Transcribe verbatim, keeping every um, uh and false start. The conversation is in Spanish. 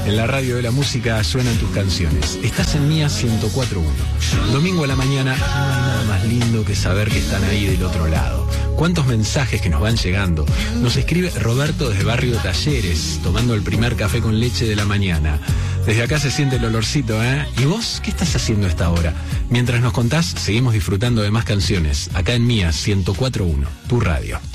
En la radio de la música suenan tus canciones. Estás en Mía ciento cuatro punto uno. Domingo a la mañana, no hay nada más lindo que saber que están ahí del otro lado. Cuántos mensajes que nos van llegando. Nos escribe Roberto desde Barrio Talleres, tomando el primer café con leche de la mañana. Desde acá se siente el olorcito, ¿eh? ¿Y vos qué estás haciendo a esta hora? Mientras nos contás, seguimos disfrutando de más canciones. Acá en Mía ciento cuatro punto uno, tu radio.